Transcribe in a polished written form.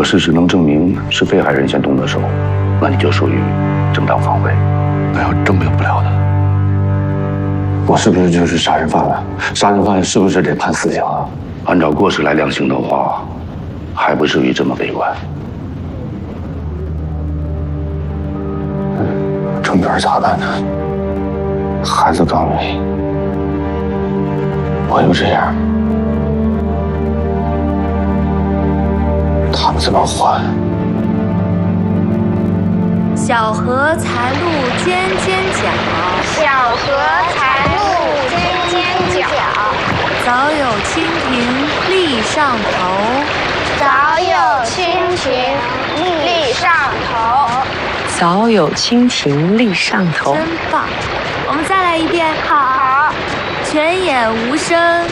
果事实能证明是被害人先动的手，那你就属于正当防卫。 那要证明不了的， 我是不是就是杀人犯了？杀人犯是不是得判死刑啊？按照过失来量刑的话，还不至于这么悲观。程元咋办呢？孩子刚没，我又这样，他们怎么还？ 小荷才露尖尖角， 小荷才露尖尖角， 早有蜻蜓立上头， 早有蜻蜓立上头， 早有蜻蜓立上头。 真棒！我们再来一遍。 好， 泉眼无声